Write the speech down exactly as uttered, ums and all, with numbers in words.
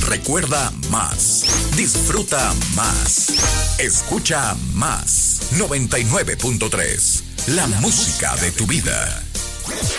Recuerda más. Disfruta más. Escucha más. noventa y nueve punto tres. La, La música de tu vida.